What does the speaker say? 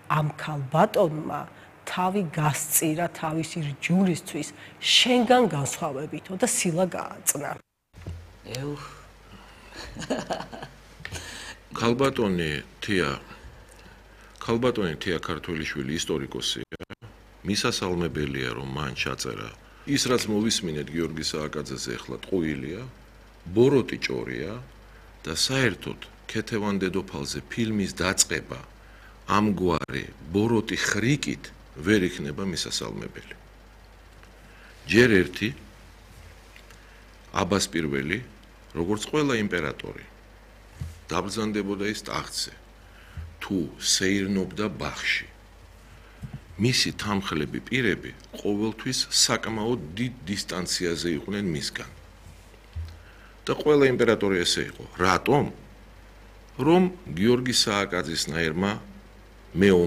ამ ქალბატონმა თავი გასწირა თავისი რჯულისთვის შენგან განსხვავებითო და სილა გააწნა. ქალბატონი თია ქართველიშვილი ისტორიკოსია, მისასალმებელია რომ მან ჩაწერა ის რაც მოვისმინეთ გიორგი სააკაძეზე ახლა ტყუილია, ბოროტი ჭორია და საერთოდ ქეთევან დედოფალზე ფილმის დაწყება ამგვარი ბოროტი ხრიკით ვერ იქნება მისასალმებელი. ჯერ ერთი აბას პირველი, როგორც ყველა იმპერატორი, დაბრძანდებოდა ის ტახტზე, თუ სეირნობდა ბაღში. მისი თანმხლები პირები ყოველთვის საკმაოდ დიდ დისტანციაზე იყვნენ მისგან. და ყველა იმპერატორი ესე იყო. რატომ? რომ გიორგი სააკაძისნაირმა